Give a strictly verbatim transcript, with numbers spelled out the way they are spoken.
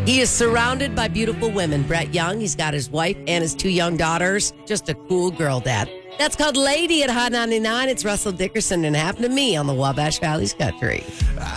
He is surrounded by beautiful women. Brett Young, he's got his wife and his two young daughters. Just a cool girl dad. That's called Lady at Hot ninety-nine. It's Russell Dickerson and Happened to Me on the Wabash Valley's Country.